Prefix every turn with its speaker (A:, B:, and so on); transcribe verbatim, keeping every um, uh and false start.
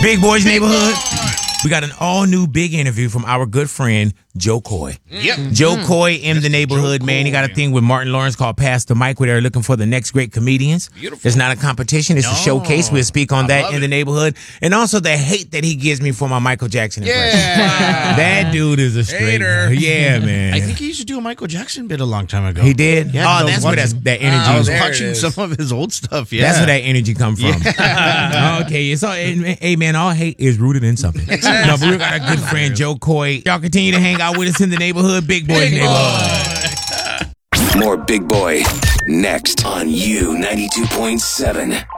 A: Big Boys Neighborhood. We got an all-new big interview from our good friend, Joe Coy.
B: Yep.
A: Joe mm. Coy in the neighborhood, Joe man. Coy. He got a thing with Martin Lawrence called Pass the Mic, where they're looking for the next great comedians.
B: Beautiful.
A: It's not a competition. It's no. a showcase. We'll speak on I that in
B: it.
A: the neighborhood. And also the hate that he gives me for my Michael Jackson impression.
B: Yeah.
A: That dude is a straight
B: Hater.
A: Yeah, man.
C: I think he used to do a Michael Jackson bit a long time ago.
A: He did?
C: Yeah,
A: oh, that's where that's, that energy
C: I was
A: is.
C: watching some of his old stuff, yeah.
A: That's where that energy come from.
C: Yeah.
A: Okay, it's all, hey, man, all hate is rooted in something. No, but we got a good friend, Joe Coy. Y'all continue to hang out with us in the neighborhood. Big Boys
B: Big
A: Neighborhood.
D: More Big Boy next on U ninety-two point seven.